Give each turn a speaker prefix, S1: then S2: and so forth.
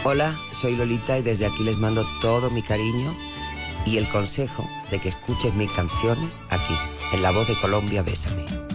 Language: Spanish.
S1: Hola, soy Lolita y desde aquí les mando todo mi cariño y el consejo de que escuches mis canciones aquí, en La Voz de Colombia, Bésame.